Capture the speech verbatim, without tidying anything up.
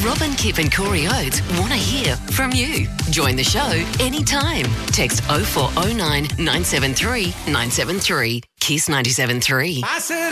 Robin, Kip and Corey Oates want to hear from you. Join the show anytime. Text oh four oh nine, nine seven three, nine seven three. Kiss ninety-seven point three. I said